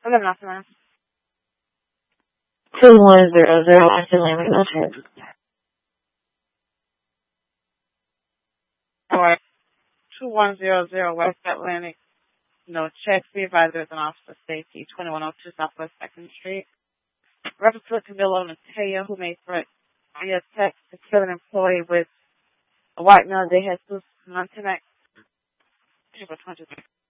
11 after 9. 2100 West Atlantic, no check. Or 2100 West Atlantic, no check. Be advised there's an officer safety, 2102 Southwest 2nd Street. Reference to Camilo Mateo, who made threat via text to kill an employee with a white male de Jesus Montenex.